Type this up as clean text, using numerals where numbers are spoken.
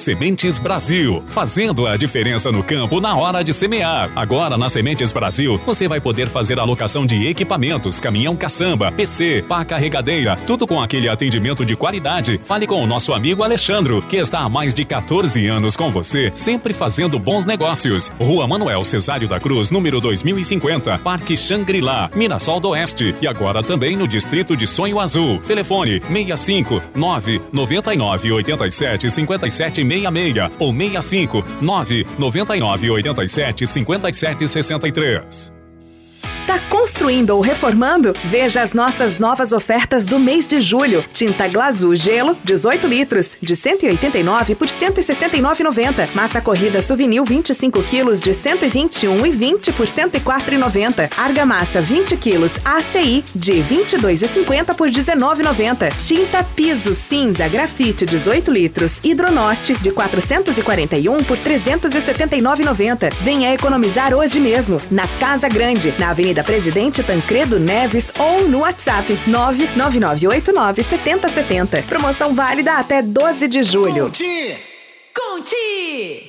Sementes Brasil, fazendo a diferença no campo na hora de semear. Agora na Sementes Brasil, você vai poder fazer a alocação de equipamentos, caminhão caçamba, PC, pá carregadeira, tudo com aquele atendimento de qualidade. Fale com o nosso amigo Alexandro, que está há mais de 14 anos com você, sempre fazendo bons negócios. Rua Manuel Cesário da Cruz, número 2050, Parque Xangri-Lá, Mirassol do Oeste, e agora também no Distrito de Sonho Azul. Telefone 65 999 87 57 66 ou 65 999 87 57 63. Tá construindo ou reformando? Veja as nossas novas ofertas do mês de julho. Tinta Glazul Gelo, 18 litros, de 189 por 169,90. Massa corrida Souvenir 25 quilos, de 121,20 por 104,90. Argamassa 20 quilos ACI, de 22,50 por 19,90. Tinta Piso Cinza Grafite, 18 litros, Hidronorte, de 441 por 379,90. Venha economizar hoje mesmo, na Casa Grande, na Avenida Presidente Tancredo Neves ou no WhatsApp 999897070. Promoção válida até 12 de julho. Conti!